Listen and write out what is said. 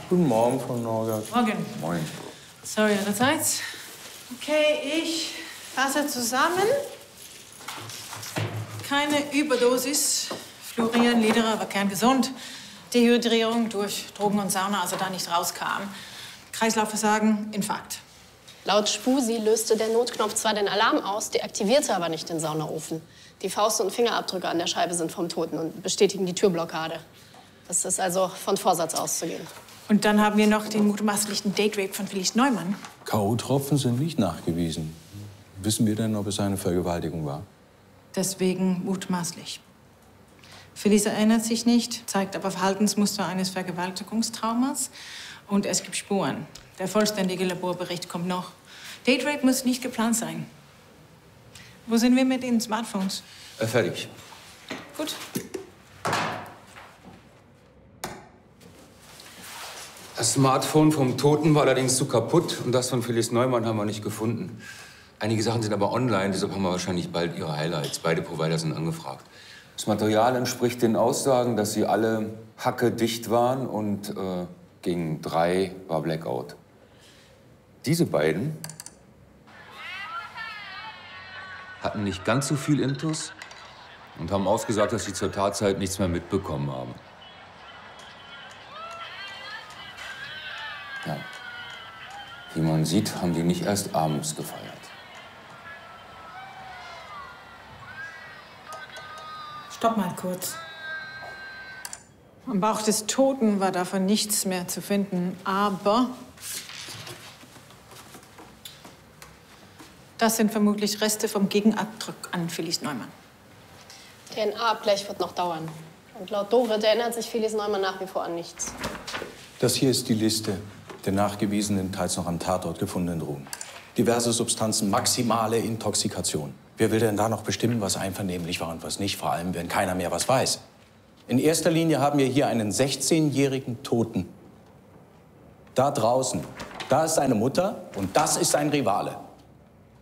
Guten Morgen, Frau Norgert. Morgen. Moin. Sorry, allerseits. Okay, ich fasse zusammen. Keine Überdosis. Florian, Lederer war kerngesund. Dehydrierung durch Drogen und Sauna, als er da nicht rauskam. Kreislaufversagen, Infarkt. Laut Spusi löste der Notknopf zwar den Alarm aus, deaktivierte aber nicht den Saunaofen. Die Faust- und Fingerabdrücke an der Scheibe sind vom Toten und bestätigen die Türblockade. Das ist also von Vorsatz auszugehen. Und dann haben wir noch den mutmaßlichen Date-Rape von Felix Neumann. K.O.-Tropfen sind nicht nachgewiesen. Wissen wir denn, ob es eine Vergewaltigung war? Deswegen mutmaßlich. Felix erinnert sich nicht, zeigt aber Verhaltensmuster eines Vergewaltigungstraumas. Und es gibt Spuren. Der vollständige Laborbericht kommt noch. Date Rape muss nicht geplant sein. Wo sind wir mit den Smartphones? Fertig. Gut. Das Smartphone vom Toten war allerdings zu kaputt und das von Felix Neumann haben wir nicht gefunden. Einige Sachen sind aber online, deshalb haben wir wahrscheinlich bald ihre Highlights. Beide Provider sind angefragt. Das Material entspricht den Aussagen, dass sie alle hackedicht waren und gegen 3 war Blackout. Diese beiden hatten nicht ganz so viel Intus und haben ausgesagt, dass sie zur Tatzeit nichts mehr mitbekommen haben. Ja. Wie man sieht, haben die nicht erst abends gefeiert. Stopp mal kurz. Am Bauch des Toten war davon nichts mehr zu finden, aber das sind vermutlich Reste vom Gegenabdruck an Felix Neumann. DNA-Abgleich wird noch dauern. Und laut Dorit erinnert sich Felix Neumann nach wie vor an nichts. Das hier ist die Liste der nachgewiesenen, teils noch am Tatort gefundenen Drogen. Diverse Substanzen, maximale Intoxikation. Wer will denn da noch bestimmen, was einvernehmlich war und was nicht? Vor allem, wenn keiner mehr was weiß. In erster Linie haben wir hier einen 16-jährigen Toten. Da draußen, da ist seine Mutter und das ist sein Rivale.